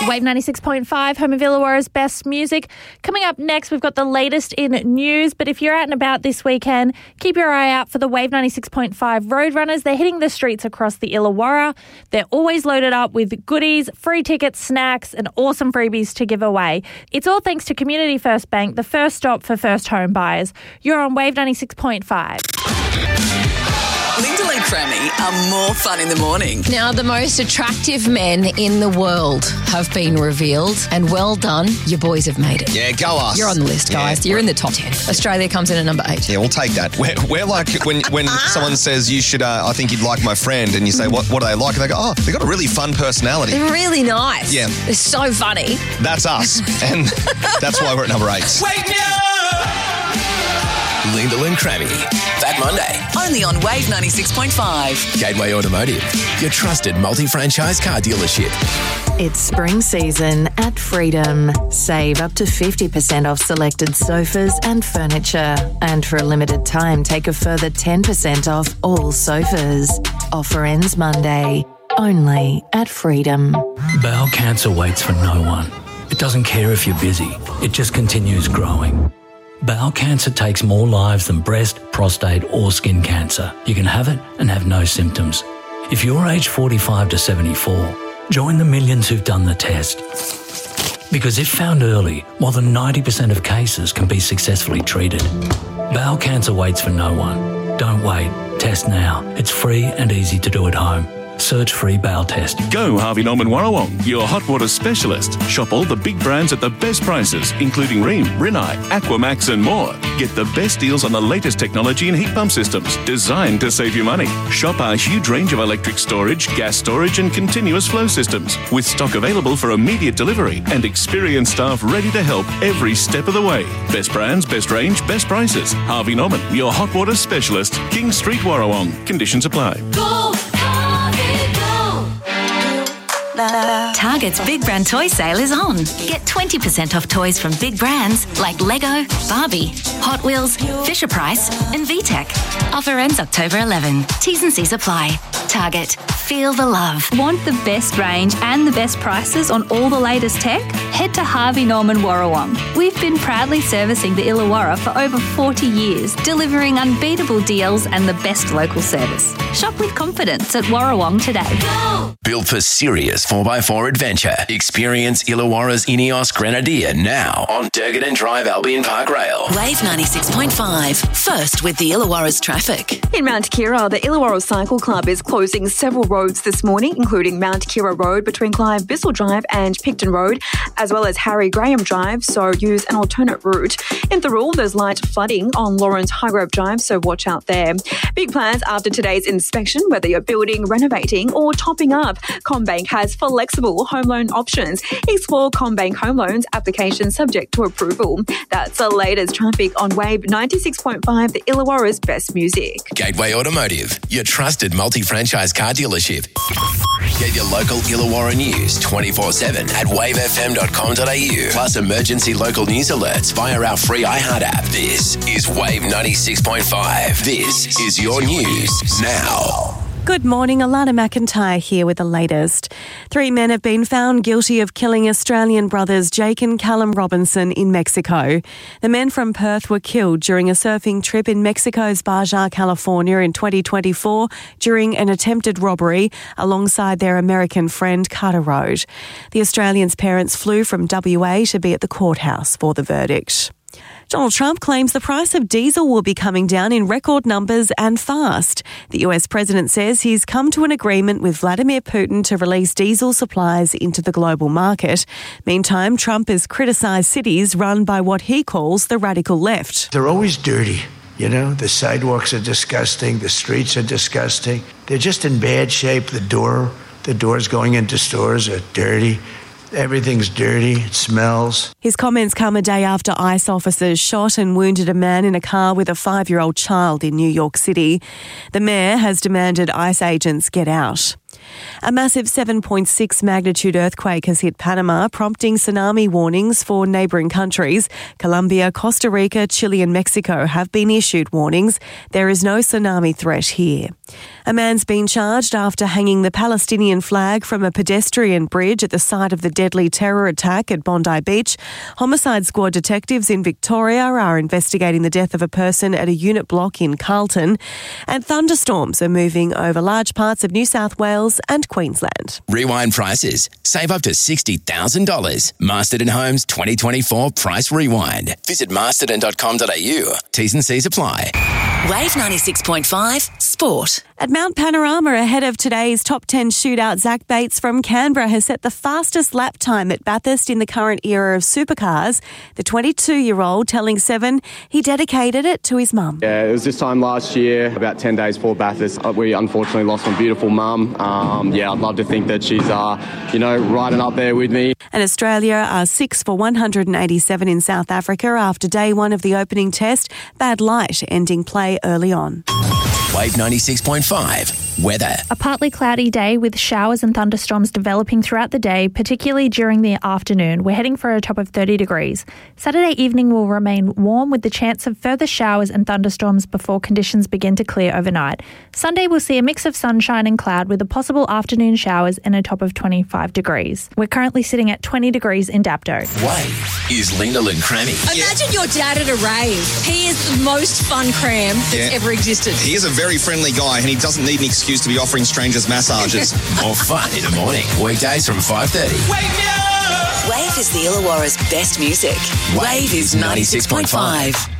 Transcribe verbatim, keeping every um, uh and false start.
Wave ninety-six point five, home of Illawarra's best music. Coming up next, we've got the latest in news. But if you're out and about this weekend, keep your eye out for the Wave ninety-six point five Roadrunners. They're hitting the streets across the Illawarra. They're always loaded up with goodies, free tickets, snacks, and awesome freebies to give away. It's all thanks to Community First Bank, the first stop for first home buyers. You're on Wave ninety-six point five. Linda and Crammy are more fun in the morning. Now, the most attractive men in the world have been revealed, and well done, your boys have made it. Yeah, go us. You're on the list, guys. Yeah. You're in the top ten. Australia comes in at number eight. Yeah, we'll take that. We're, we're like when when someone says you should, uh, I think you'd like my friend, and you say, what, what do they like? And they go, oh, they've got a really fun personality. They're really nice. Yeah. They're so funny. That's us, and that's why we're at number eight. Wake me up! Linda and Crammy. That Monday. Only on Wave ninety-six point five. Gateway Automotive, your trusted multi-franchise car dealership. It's spring season at Freedom. Save up to fifty percent off selected sofas and furniture. And for a limited time, take a further ten percent off all sofas. Offer ends Monday. Only at Freedom. Bowel cancer waits for no one. It doesn't care if you're busy. It just continues growing. Bowel cancer takes more lives than breast, prostate or skin cancer. You can have it and have no symptoms. If you're aged forty-five to seventy-four, join the millions who've done the test. Because if found early, more than ninety percent of cases can be successfully treated. Bowel cancer waits for no one. Don't wait. Test now. It's free and easy to do at home. Search free bowel test. Go Harvey Norman Warrawong, your hot water specialist. Shop all the big brands at the best prices, including Rheem, Rinnai, Aquamax and more. Get the best deals on the latest technology and heat pump systems designed to save you money. Shop our huge range of electric storage, gas storage and continuous flow systems with stock available for immediate delivery and experienced staff ready to help every step of the way. Best brands, best range, best prices. Harvey Norman, your hot water specialist. King Street, Warrawong. Conditions apply. Go! Target's Big Brand Toy Sale is on. Get twenty percent off toys from big brands like Lego, Barbie, Hot Wheels, Fisher-Price and V TEC. Offer ends October eleventh. T's and C's apply. Target. Feel the love. Want the best range and the best prices on all the latest tech? Head to Harvey Norman Warrawong. We've been proudly servicing the Illawarra for over forty years, delivering unbeatable deals and the best local service. Shop with confidence at Warrawong today. Go! Built for serious four by four adventure. Experience Illawarra's Ineos Grenadier now on Durgan Drive Albion Park Rail. Wave ninety-six point five. First with the Illawarra's traffic. In Mount Kira, the Illawarra Cycle Club is closing several roads this morning, including Mount Kira Road between Clive Bissell Drive and Picton Road, as well as Harry Graham Drive, so use an alternate route. In Thirroul, there's light flooding on Lawrence Highgrove Drive, so watch out there. Big plans after today's inspection, whether you're building, renovating or topping up. CommBank has flexible home loan options. Explore CommBank Home Loans application subject to approval. That's the latest traffic on Wave ninety-six point five, the Illawarra's best music. Gateway Automotive, your trusted multi-franchise car dealership. Get your local Illawarra news twenty-four seven at wave f m dot com dot a u. Plus emergency local news alerts via our free iHeart app. This is Wave ninety-six point five. This is your news now. Good morning, Alana McIntyre here with the latest. Three men have been found guilty of killing Australian brothers Jake and Callum Robinson in Mexico. The men from Perth were killed during a surfing trip in Mexico's Baja, California in twenty twenty-four during an attempted robbery alongside their American friend Carter Road. The Australians' parents flew from W A to be at the courthouse for the verdict. Donald Trump claims the price of diesel will be coming down in record numbers and fast. The U S president says he's come to an agreement with Vladimir Putin to release diesel supplies into the global market. Meantime, Trump has criticised cities run by what he calls the radical left. They're always dirty. You know, the sidewalks are disgusting. The streets are disgusting. They're just in bad shape. The door, the doors going into stores are dirty. Everything's dirty. It smells. His comments come a day after ICE officers shot and wounded a man in a car with a five-year-old child in New York City. The mayor has demanded ICE agents get out. A massive seven point six magnitude earthquake has hit Panama, prompting tsunami warnings for neighbouring countries. Colombia, Costa Rica, Chile and Mexico have been issued warnings. There is no tsunami threat here. A man's been charged after hanging the Palestinian flag from a pedestrian bridge at the site of the deadly terror attack at Bondi Beach. Homicide Squad detectives in Victoria are investigating the death of a person at a unit block in Carlton. And thunderstorms are moving over large parts of New South Wales and Queensland. Rewind prices. Save up to sixty thousand dollars. Masterton Homes twenty twenty-four Price Rewind. Visit masterton dot com dot a u. T's and C's apply. Wave ninety-six point five Sport. At Mount Panorama, ahead of today's top ten shootout, Zach Bates from Canberra has set the fastest lap time at Bathurst in the current era of supercars. The twenty-two-year-old telling Seven he dedicated it to his mum. Yeah, it was this time last year, about ten days before Bathurst. We unfortunately lost my beautiful mum. Um, yeah, I'd love to think that she's, uh, you know, riding up there with me. And Australia are six for one hundred eighty-seven in South Africa after day one of the opening test. Bad light ending play early on. Wave ninety-six point five Weather. A partly cloudy day with showers and thunderstorms developing throughout the day, particularly during the afternoon. We're heading for a top of thirty degrees. Saturday evening will remain warm with the chance of further showers and thunderstorms before conditions begin to clear overnight. Sunday will see a mix of sunshine and cloud with a possible afternoon showers and a top of twenty-five degrees. We're currently sitting at twenty degrees in Dapto. Wave is Linda and Crammy. Imagine your dad at a rave. He is the most fun cram that's Yeah. ever existed. He is a very friendly guy and he doesn't need an excuse to be offering strangers massages. More fun in the morning. Weekdays from five thirty. Wave is the Illawarra's best music. Wave is ninety-six point five.